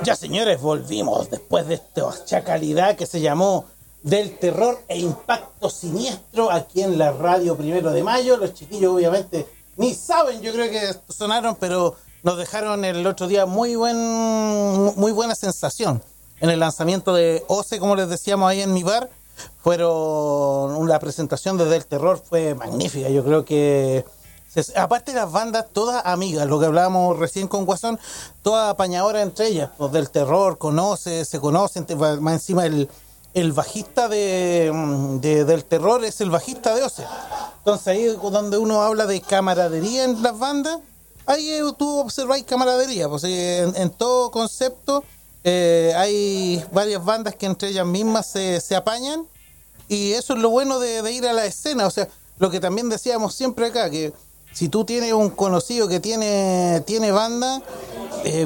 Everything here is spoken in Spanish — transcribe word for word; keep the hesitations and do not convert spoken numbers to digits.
Ya señores, volvimos después de esta chacalidad que se llamó Del Terror e Impacto Siniestro aquí en la radio Primero de Mayo. Los chiquillos obviamente ni saben, yo creo que sonaron, pero nos dejaron el otro día muy buen muy buena sensación en el lanzamiento de O C E, como les decíamos ahí en mi bar. Fueron, la presentación de Del Terror fue magnífica, yo creo que aparte de las bandas, todas amigas, lo que hablábamos recién con Guasón, todas apañadoras entre ellas, pues Del Terror, conoce, se conocen, más encima el, el bajista de, de Del Terror es el bajista de O C E. Entonces ahí donde uno habla de camaradería en las bandas, ahí tú observáis camaradería, pues en, en todo concepto eh, hay varias bandas que entre ellas mismas se, se apañan, y eso es lo bueno de, de ir a la escena, o sea, lo que también decíamos siempre acá, que si tú tienes un conocido que tiene, tiene banda, eh,